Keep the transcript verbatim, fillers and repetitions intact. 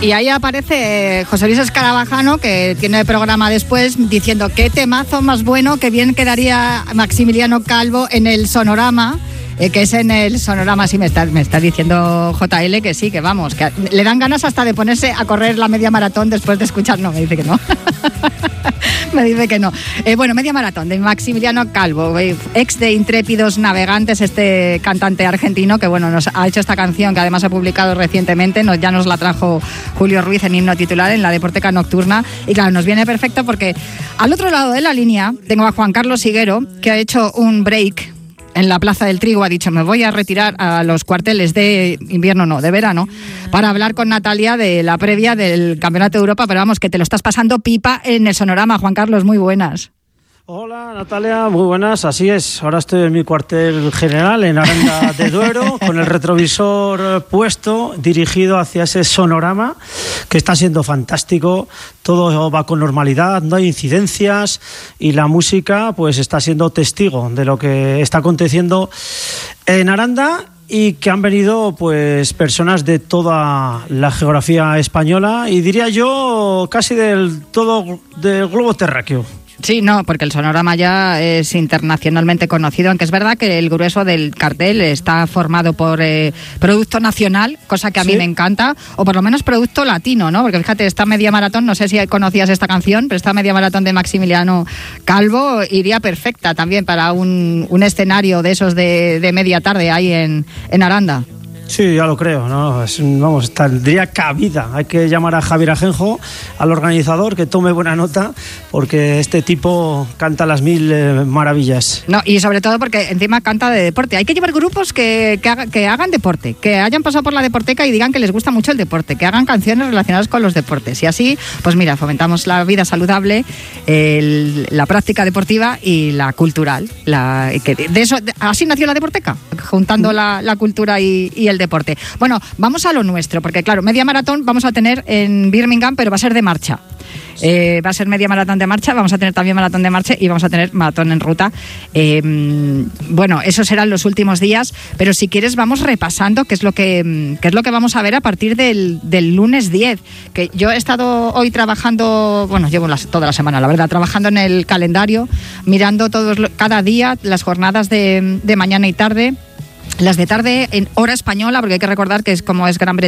Y ahí aparece José Luis Escarabajano, que tiene programa después, diciendo qué temazo más bueno, que bien quedaría Maximiliano Calvo en el Sonorama. Eh, que es en el Sonorama, sí, me está, me está diciendo J L que sí, que vamos, que le dan ganas hasta de ponerse a correr la media maratón después de escuchar. No, me dice que no. me dice que no. Eh, bueno, media maratón de Maximiliano Calvo, eh, ex de Intrépidos Navegantes, este cantante argentino que, bueno, nos ha hecho esta canción que además ha publicado recientemente, nos, ya nos la trajo Julio Ruiz en Himno Titular, en la Deporteca Nocturna, y claro, nos viene perfecto porque al otro lado de la línea tengo a Juan Carlos Higuero, que ha hecho un break en la Plaza del Trigo, ha dicho, me voy a retirar a los cuarteles de invierno, no, de verano, para hablar con Natalia de la previa del Campeonato de Europa, pero vamos, que te lo estás pasando pipa en el Sonorama. Juan Carlos, muy buenas. Hola Natalia, muy buenas, así es, ahora estoy en mi cuartel general en Aranda de Duero con el retrovisor puesto, dirigido hacia ese Sonorama que está siendo fantástico, todo va con normalidad, no hay incidencias y la música pues está siendo testigo de lo que está aconteciendo en Aranda y que han venido pues personas de toda la geografía española y diría yo casi del todo del globo terráqueo. Sí, no, porque el Sonorama ya es internacionalmente conocido, aunque es verdad que el grueso del cartel está formado por eh, producto nacional, cosa que a ¿Sí? mí me encanta, o por lo menos producto latino, ¿no? Porque fíjate, esta media maratón, no sé si conocías esta canción, pero esta media maratón de Maximiliano Calvo iría perfecta también para un, un escenario de esos de, de media tarde ahí en, en Aranda. Sí, ya lo creo, ¿no? Es, vamos, tendría cabida. Hay que llamar a Javier Ajenjo, al organizador, que tome buena nota, porque este tipo canta las mil eh, maravillas. No, y sobre todo porque encima canta de deporte. Hay que llevar grupos que, que, haga, que hagan deporte, que hayan pasado por la Deporteca y digan que les gusta mucho el deporte, que hagan canciones relacionadas con los deportes. Y así, pues mira, fomentamos la vida saludable, el, la práctica deportiva y la cultural. La, que de eso, de, así nació la Deporteca, juntando la, la cultura y, y el deporte. Bueno, vamos a lo nuestro, porque claro, media maratón vamos a tener en Birmingham, pero va a ser de marcha. Eh, va a ser media maratón de marcha, vamos a tener también maratón de marcha y vamos a tener maratón en ruta. Eh, bueno, esos serán los últimos días, pero si quieres vamos repasando qué es lo que, qué es lo que vamos a ver a partir del, del lunes diez, que yo he estado hoy trabajando, bueno, llevo las, toda la semana, la verdad, trabajando en el calendario, mirando todos cada día las jornadas de, de mañana y tarde. Las de tarde en hora española, porque hay que recordar que es como es Gran Bretaña.